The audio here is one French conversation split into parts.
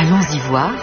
Allons-y voir.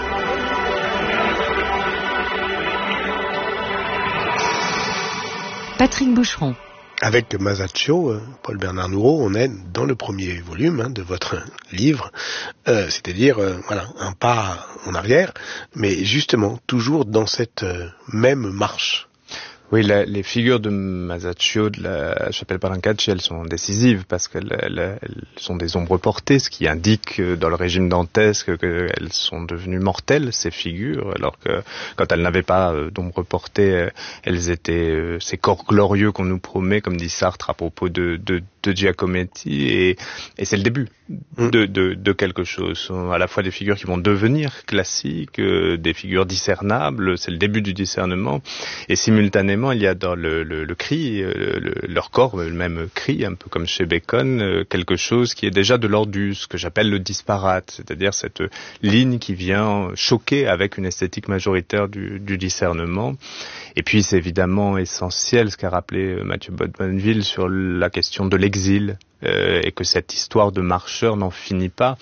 Patrick Boucheron. Avec Masaccio, Paul Bernard Nourreau, on est dans le premier volume de votre livre, c'est-à-dire un pas en arrière, mais justement toujours dans cette même marche. Oui, les figures de Masaccio, de la chapelle Brancacci, elles sont décisives parce qu'elles sont des ombres portées, ce qui indique dans le régime dantesque qu'elles sont devenues mortelles, ces figures, alors que quand elles n'avaient pas d'ombres portées, elles étaient ces corps glorieux qu'on nous promet, comme dit Sartre à propos de Giacometti, et c'est le début de quelque chose. Ce sont à la fois des figures qui vont devenir classiques, des figures discernables, c'est le début du discernement, et simultanément il y a dans le cri, leur corps, le même cri, un peu comme chez Bacon, quelque chose qui est déjà de l'ordre du ce que j'appelle le disparate, c'est-à-dire cette ligne qui vient choquer avec une esthétique majoritaire du discernement. Et puis c'est évidemment essentiel ce qu'a rappelé Mathieu Bodmanville sur la question de l'exil, et que cette histoire de marcheur n'en finit pas.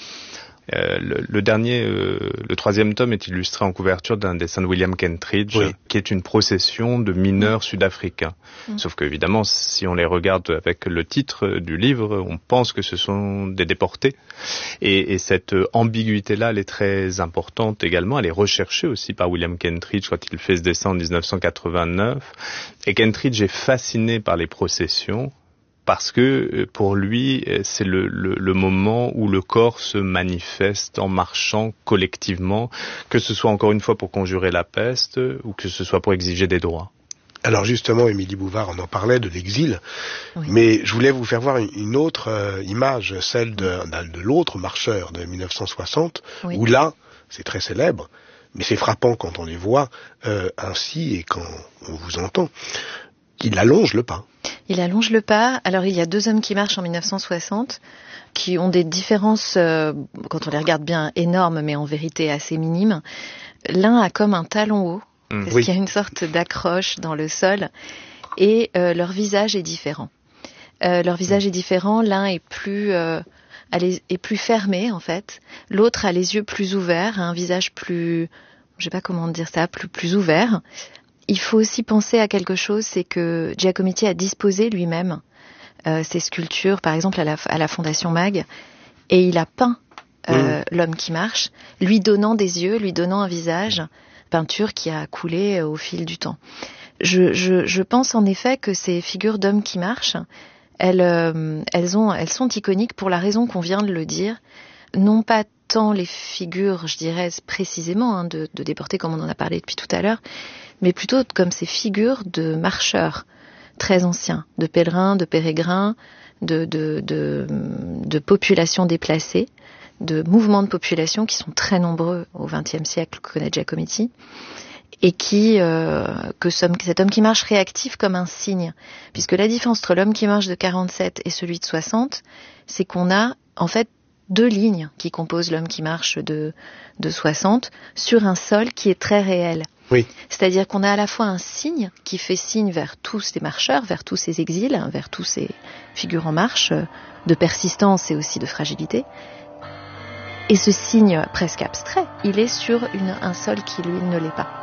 Le troisième tome est illustré en couverture d'un dessin de William Kentridge, oui, qui est une procession de mineurs sud-africains. Sauf que, évidemment, si on les regarde avec le titre du livre, on pense que ce sont des déportés. Et cette ambiguïté-là, elle est très importante également. Elle est recherchée aussi par William Kentridge quand il fait ce dessin en 1989. Et Kentridge est fasciné par les processions, parce que pour lui, c'est le moment où le corps se manifeste en marchant collectivement, que ce soit encore une fois pour conjurer la peste ou que ce soit pour exiger des droits. Alors justement, Émilie Bouvard, on en parlait de l'exil, oui, mais je voulais vous faire voir une autre image, celle de l'autre marcheur de 1960, oui, où là, c'est très célèbre, mais c'est frappant quand on les voit ainsi et quand on vous entend. Il allonge le pas. Il allonge le pas. Alors, il y a deux hommes qui marchent en 1960, qui ont des différences, quand on les regarde bien, énormes, mais en vérité assez minimes. L'un a comme un talon haut, parce qu'il y a une sorte d'accroche dans le sol, et leur visage est différent. Leur visage est différent. L'un est plus fermé, en fait. L'autre a les yeux plus ouverts, un visage plus, je sais pas comment dire ça, plus ouvert. Il faut aussi penser à quelque chose, c'est que Giacometti a disposé lui-même ses sculptures, par exemple à la Fondation Mag, et il a peint l'homme qui marche, lui donnant des yeux, lui donnant un visage, peinture qui a coulé au fil du temps. Je pense en effet que ces figures d'hommes qui marchent, elles sont iconiques pour la raison qu'on vient de le dire, non pas tant les figures, je dirais précisément, de déportés comme on en a parlé depuis tout à l'heure, mais plutôt comme ces figures de marcheurs très anciens, de pèlerins, de pérégrins, de populations déplacées, de mouvements de population qui sont très nombreux au XXe siècle, que connaît Giacometti, et que cet homme qui marche réactive comme un signe. Puisque la différence entre l'homme qui marche de 47 et celui de 60, c'est qu'on a en fait deux lignes qui composent l'homme qui marche de 60 sur un sol qui est très réel. Oui. C'est-à-dire qu'on a à la fois un signe qui fait signe vers tous ces marcheurs, vers tous ces exils, vers tous ces figures en marche, de persistance et aussi de fragilité. Et ce signe presque abstrait, il est sur un sol qui, lui, ne l'est pas.